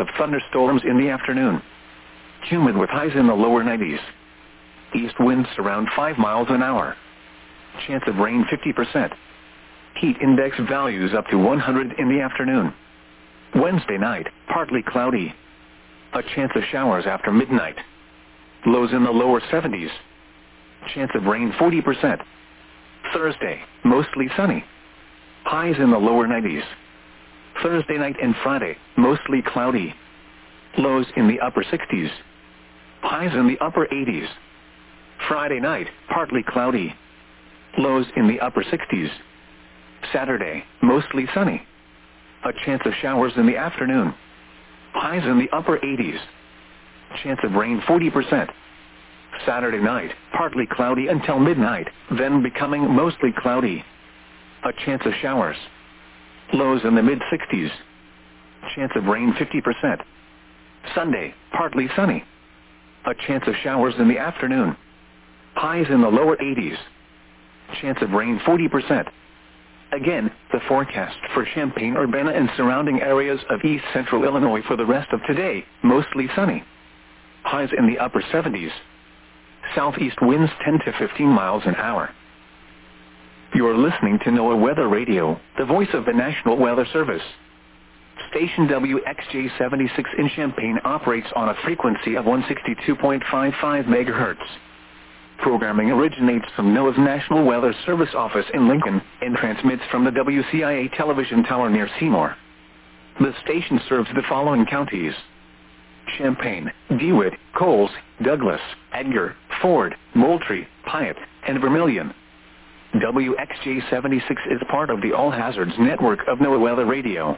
of thunderstorms in the afternoon. Humid with highs in the lower 90s. East winds around 5 miles an hour. Chance of rain 50%. Heat index values up to 100 in the afternoon. Wednesday night, partly cloudy. A chance of showers after midnight. Lows in the lower 70s. Chance of rain 40%. Thursday, mostly sunny. Highs in the lower 90s. Thursday night and Friday, mostly cloudy. Lows in the upper 60s. Highs in the upper 80s. Friday night, partly cloudy. Lows in the upper 60s. Saturday, mostly sunny. A chance of showers in the afternoon. Highs in the upper 80s. Chance of rain 40%. Saturday night, partly cloudy until midnight, then becoming mostly cloudy. A chance of showers. Lows in the mid-60s. Chance of rain 50%. Sunday, partly sunny. A chance of showers in the afternoon. Highs in the lower 80s. Chance of rain 40%. Again, the forecast for Champaign-Urbana and surrounding areas of east central Illinois for the rest of today, mostly sunny. Highs in the upper 70s. Southeast winds 10 to 15 miles an hour. You're listening to NOAA Weather Radio, the voice of the National Weather Service. Station WXJ-76 in Champaign operates on a frequency of 162.55 megahertz. Programming originates from NOAA's National Weather Service office in Lincoln and transmits from the WCIA television tower near Seymour. The station serves the following counties: Champaign, DeWitt, Coles, Douglas, Edgar, Ford, Moultrie, Piatt, and Vermilion. WXJ-76 is part of the All Hazards network of NOAA Weather Radio.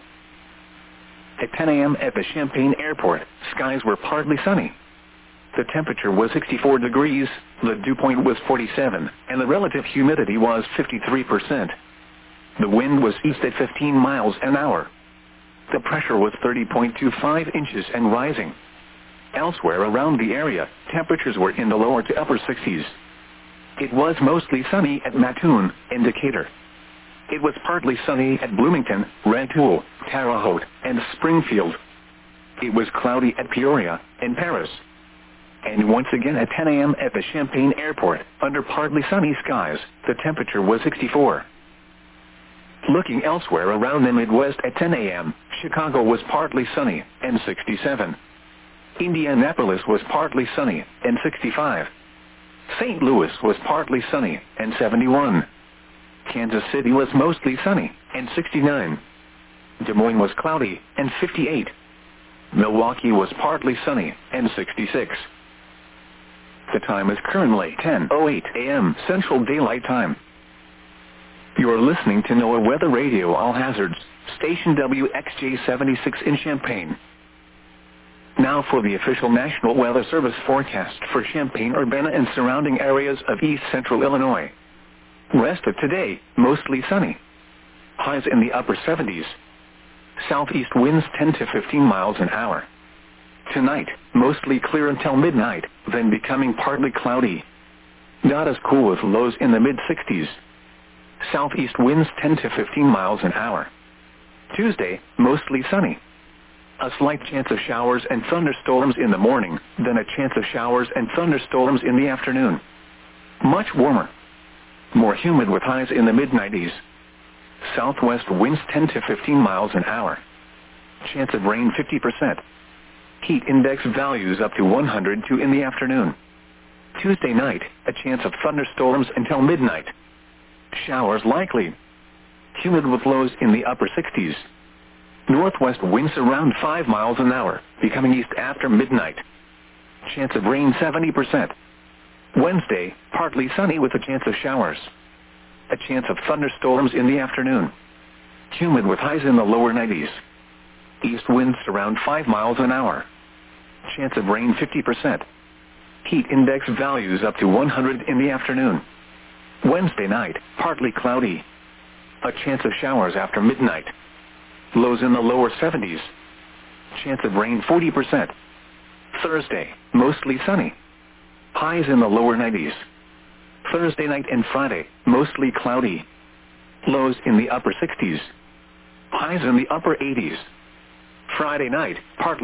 At 10 a.m. at the Champaign Airport, skies were partly sunny. The temperature was 64 degrees, the dew point was 47, and the relative humidity was 53%. The wind was east at 15 miles an hour. The pressure was 30.25 inches and rising. Elsewhere around the area, temperatures were in the lower to upper 60s. It was mostly sunny at Mattoon and Decatur. It was partly sunny at Bloomington, Rantoul, Terre Haute, and Springfield. It was cloudy at Peoria and Paris. And once again at 10 a.m. at the Champaign Airport, under partly sunny skies, the temperature was 64. Looking elsewhere around the Midwest at 10 a.m., Chicago was partly sunny and 67. Indianapolis was partly sunny and 65. St. Louis was partly sunny and 71. Kansas City was mostly sunny and 69. Des Moines was cloudy and 58. Milwaukee was partly sunny and 66. The time is currently 10:08 a.m. Central Daylight Time. You are listening to NOAA Weather Radio All Hazards, station WXJ-76 in Champaign. Now for the official National Weather Service forecast for Champaign-Urbana and surrounding areas of east central Illinois. Rest of today, mostly sunny. Highs in the upper 70s. Southeast winds 10 to 15 miles an hour. Tonight, mostly clear until midnight, then becoming partly cloudy. Not as cool with lows in the mid-60s. Southeast winds 10 to 15 miles an hour. Tuesday, mostly sunny. A slight chance of showers and thunderstorms in the morning, then a chance of showers and thunderstorms in the afternoon. Much warmer. More humid with highs in the mid-90s. Southwest winds 10 to 15 miles an hour. Chance of rain 50%. Heat index values up to 102 in the afternoon. Tuesday night, a chance of thunderstorms until midnight. Showers likely. Humid with lows in the upper 60s. Northwest winds around 5 miles an hour, becoming east after midnight. Chance of rain 70%. Wednesday, partly sunny with a chance of showers. A chance of thunderstorms in the afternoon. Humid with highs in the lower 90s. East winds around 5 miles an hour. Chance of rain 50%. Heat index values up to 100 in the afternoon. Wednesday night, partly cloudy. A chance of showers after midnight. Lows in the lower 70s. Chance of rain 40%. Thursday, mostly sunny. Highs in the lower 90s. Thursday night and Friday, mostly cloudy. Lows in the upper 60s. Highs in the upper 80s. Friday night, partly